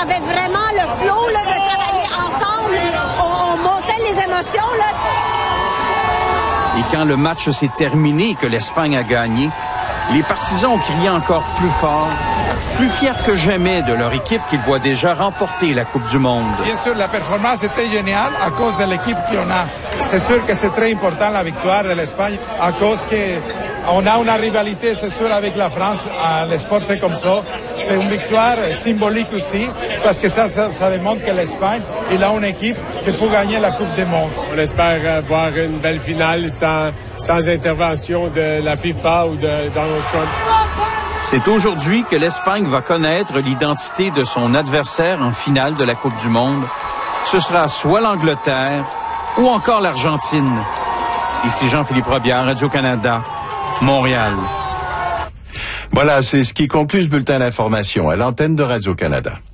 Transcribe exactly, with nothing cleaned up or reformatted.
avait vraiment le flow là, de travailler ensemble. On, on montait les émotions. Là. Et quand le match s'est terminé et que l'Espagne a gagné, les partisans ont crié encore plus fort, plus fiers que jamais de leur équipe qu'ils voient déjà remporter la Coupe du Monde. Bien sûr, la performance était géniale à cause de l'équipe qu'on a. C'est sûr que c'est très important la victoire de l'Espagne à cause qu'on a une rivalité, c'est sûr, avec la France. Le sport, c'est comme ça. C'est une victoire symbolique aussi parce que ça, ça, ça démontre que l'Espagne, il a une équipe qui peut gagner la Coupe du Monde. On espère voir une belle finale sans, sans intervention de la FIFA ou de Donald Trump. C'est aujourd'hui que l'Espagne va connaître l'identité de son adversaire en finale de la Coupe du Monde. Ce sera soit l'Angleterre ou encore l'Argentine. Ici Jean-Philippe Robillard, Radio-Canada, Montréal. Voilà, c'est ce qui conclut ce bulletin d'information à l'antenne de Radio-Canada.